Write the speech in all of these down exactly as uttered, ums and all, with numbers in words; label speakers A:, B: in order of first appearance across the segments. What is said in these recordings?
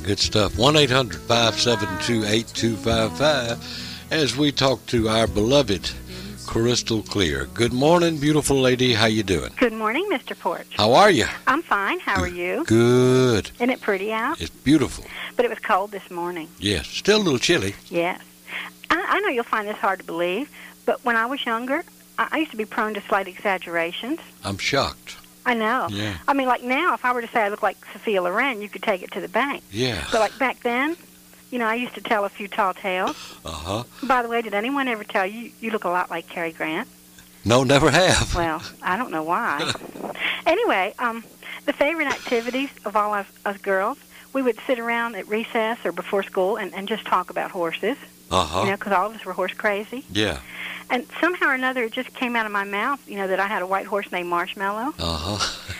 A: Good stuff. one eight hundred five seven two eight two five five as we talk to our beloved Crystal Clear. Good morning, beautiful lady. How you doing?
B: Good morning, Mister Porch.
A: How are you?
B: I'm fine. How are you?
A: Good.
B: Isn't it pretty out?
A: It's beautiful.
B: But it was cold this morning.
A: Yes. Still a little chilly.
B: Yes. I, I know you'll find this hard to believe, but when I was younger, I, I used to be prone to slight exaggerations.
A: I'm shocked.
B: I know.
A: Yeah.
B: I mean, like now, if I were to say I look like Sophia Loren, you could take it to the bank.
A: Yeah.
B: But like back then, you know, I used to tell a few tall tales.
A: Uh-huh.
B: By the way, did anyone ever tell you you look a lot like Cary Grant?
A: No, never have.
B: Well, I don't know why. Anyway, um, the favorite activities of all us, us girls, we would sit around at recess or before school and, and just talk about horses.
A: Uh-huh.
B: You know, because all of us were horse crazy.
A: Yeah.
B: And somehow or another, it just came out of my mouth, you know, that I had a white horse named Marshmallow.
A: Uh-huh.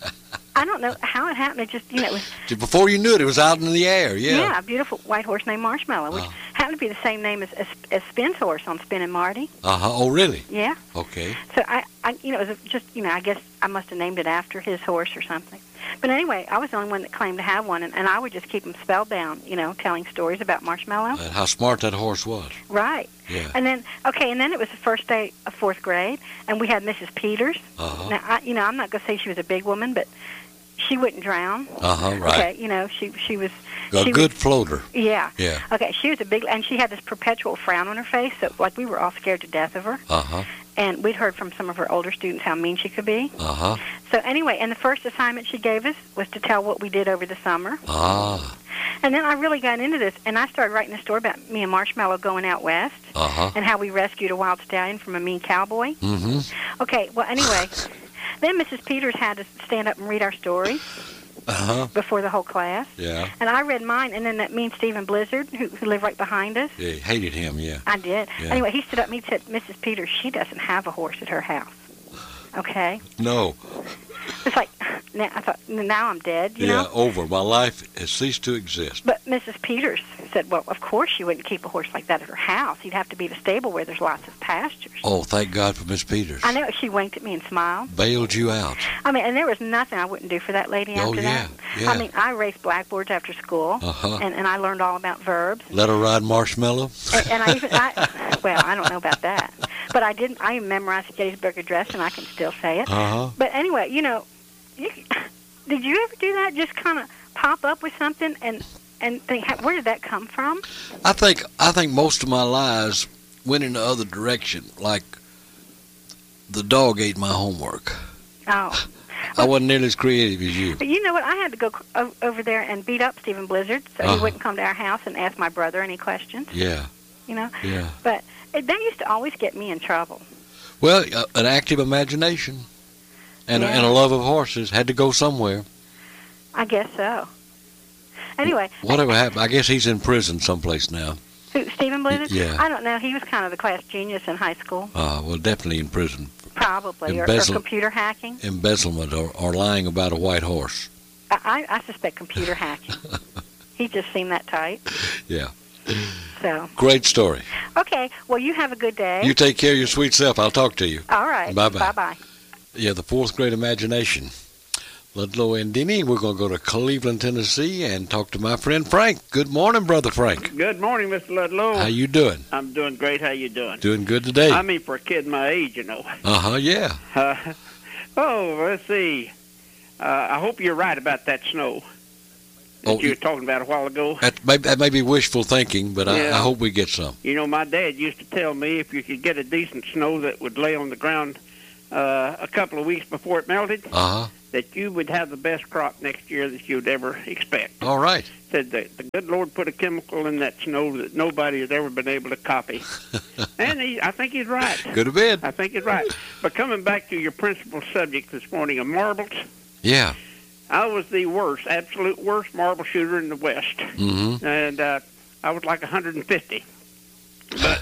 B: I don't know how it happened. It just, you know, it was...
A: Before you knew it, it was out in the air, yeah.
B: Yeah, a beautiful white horse named Marshmallow, which
A: uh.
B: happened to be the same name as, as, as Spin's horse on Spin and Marty.
A: Uh-huh. Oh, really?
B: Yeah.
A: Okay.
B: So, I, I, you know, it was just, you know, I guess I must have named it after his horse or something. But anyway, I was the only one that claimed to have one, and, and I would just keep him spellbound, you know, telling stories about Marshmallow.
A: And how smart that horse was.
B: Right.
A: Yeah.
B: And then, okay, and then it was the first day of fourth grade, and we had Missus Peters.
A: Uh-huh.
B: Now, I, you know, I'm not going to say she was a big woman, but she wouldn't drown.
A: Uh-huh, right.
B: Okay, you know, she she was...
A: A
B: she
A: good
B: was,
A: floater.
B: Yeah.
A: Yeah.
B: Okay, she was a big... And she had this perpetual frown on her face, so, like, we were all scared to death of her.
A: Uh-huh.
B: And we'd heard from some of her older students how mean she could be.
A: Uh-huh.
B: So anyway, and the first assignment she gave us was to tell what we did over the summer.
A: Ah.
B: And then I really got into this, and I started writing a story about me and Marshmallow going out west.
A: Uh-huh.
B: And how we rescued a wild stallion from a mean cowboy.
A: Mm-hmm.
B: Okay, well, anyway, then Missus Peters had to stand up and read our story.
A: Uh-huh.
B: Before the whole class.
A: Yeah.
B: And I read mine, and then that mean Stephen Blizzard, who, who lived right behind us.
A: Yeah, hated him, yeah.
B: I did.
A: Yeah.
B: Anyway, he stood up and he said, Missus Peters, she doesn't have a horse at her house. Okay?
A: No.
B: It's like, now, I thought, now I'm dead, you
A: yeah,
B: know?
A: over. My life has ceased to exist.
B: But Missus Peters said, well, of course she wouldn't keep a horse like that at her house. He'd have to be at a stable where there's lots of pastures.
A: Oh, thank God for Miss Peters.
B: I know. She winked at me and smiled.
A: Bailed you out.
B: I mean, and there was nothing I wouldn't do for that lady
A: Oh,
B: after
A: yeah,
B: that.
A: yeah.
B: I mean, I raced blackboards after school,
A: Uh-huh.
B: and, and I learned all about verbs.
A: Let her ride Marshmallow?
B: And, and I even, I, well, I don't know about that. But I didn't, I even memorized the Gettysburg Address, and I can still say it.
A: Uh-huh.
B: But anyway, you know, you, did you ever do that? Just kind of pop up with something and and think, where did that come from?
A: I think I think most of my lies went in the other direction. Like the dog ate my homework.
B: Oh.
A: I wasn't nearly as creative as you.
B: But you know what? I had to go o- over there and beat up Stephen Blizzard so
A: Uh-huh.
B: he wouldn't come to our house and ask my brother any questions.
A: Yeah.
B: You know?
A: Yeah.
B: But it, that used to always get me in trouble.
A: Well, uh, an active imagination and,
B: Yeah.
A: a, and a love of horses had to go somewhere.
B: I guess so. Anyway.
A: Whatever happened, I guess he's in prison someplace now.
B: Who, Stephen Blizzard?
A: Yeah.
B: I don't know. He was kind of the class genius in high school.
A: Uh, well, definitely in prison.
B: Probably. Or, or
A: Embezzle-
B: computer hacking.
A: Embezzlement or, or lying about a white horse.
B: I, I suspect computer hacking. He just seemed that tight.
A: Yeah.
B: So.
A: Great story.
B: Okay. Well, you have a good day.
A: You take care of your sweet self. I'll talk to you.
B: All right.
A: Bye-bye.
B: Bye-bye.
A: Yeah, the fourth grade imagination. Ludlow and Denny. We're going to go to Cleveland, Tennessee, and talk to my friend Frank. Good morning, Brother Frank.
C: Good morning, Mister Ludlow.
A: How you doing?
C: I'm doing great. How you doing?
A: Doing good today.
C: I mean, for a kid my age, you know.
A: Uh-huh, yeah.
C: Uh, oh, let's see. Uh, I hope you're right about that snow that
A: Oh,
C: you were talking about a while ago.
A: That may, that may be wishful thinking, but I,
C: Yeah.
A: I hope we get some.
C: You know, my dad used to tell me if you could get a decent snow that would lay on the ground uh, a couple of weeks before it melted,
A: Uh-huh.
C: that you would have the best crop next year that you'd ever expect.
A: All right.
C: Said that the good Lord put a chemical in that snow that nobody has ever been able to copy. And he, I think he's right.
A: Good a bit.
C: I think he's right. But coming back to your principal subject this morning of marbles,
A: Yeah.
C: I was the worst, absolute worst marble shooter in the West.
A: Mm-hmm.
C: And uh, I was like one hundred fifty. But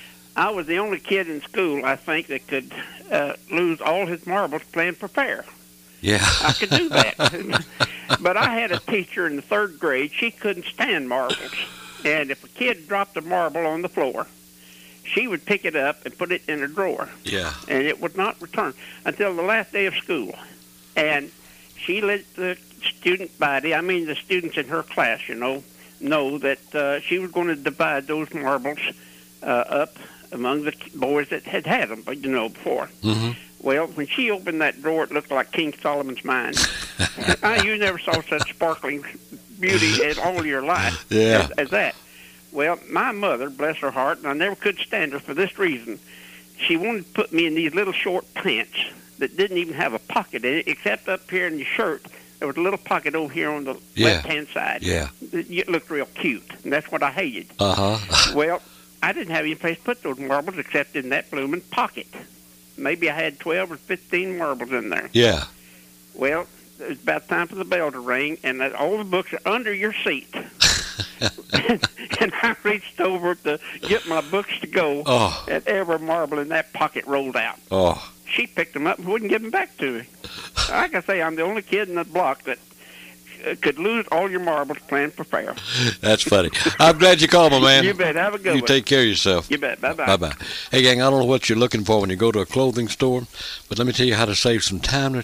C: I was the only kid in school, I think, that could uh, lose all his marbles playing for fair.
A: Yeah.
C: I could do that. But I had a teacher in the third grade. She couldn't stand marbles. And if a kid dropped a marble on the floor, she would pick it up and put it in a drawer.
A: Yeah.
C: And it would not return until the last day of school. And she let the student body, I mean the students in her class, you know, know that uh, she was going to divide those marbles uh, up among the boys that had had them, you know, before.
A: Mm-hmm.
C: Well, when she opened that drawer, it looked like King Solomon's mine. I, you never saw such sparkling beauty in all your life
A: yeah.
C: as, as that. Well, my mother, bless her heart, and I never could stand her for this reason, she wanted to put me in these little short pants that didn't even have a pocket in it, except up here in the shirt. There was a little pocket over here on the
A: yeah.
C: left-hand side.
A: Yeah.
C: It looked real cute, and that's what I hated.
A: Uh-huh.
C: Well, I didn't have any place to put those marbles except in that blooming pocket. Maybe I had twelve or fifteen marbles in there.
A: Yeah.
C: Well, it was about time for the bell to ring, and that all the books are under your seat. And I reached over to get my books to go,
A: oh.
C: and every marble in that pocket rolled out.
A: Oh.
C: She picked them up and wouldn't give them back to me. Like I say, I'm the only kid in the block that uh, could lose all your marbles playing for fair.
A: That's funny. I'm glad you called, my man.
C: You bet. Have a good
A: you
C: one.
A: You take care of yourself.
C: You bet. Bye-bye.
A: Bye-bye. Hey, gang, I don't know what you're looking for when you go to a clothing store, but let me tell you how to save some time.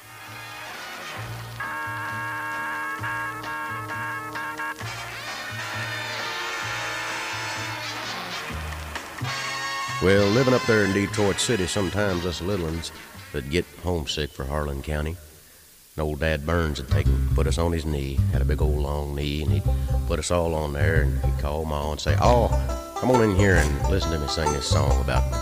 D: Well, living up there in Detroit City, sometimes us little ones would get homesick for Harlan County. And old Dad Burns would take and put us on his knee, had a big old long knee, and he'd put us all on there, and he'd call Ma and say, "Oh, come on in here and listen to me sing this song about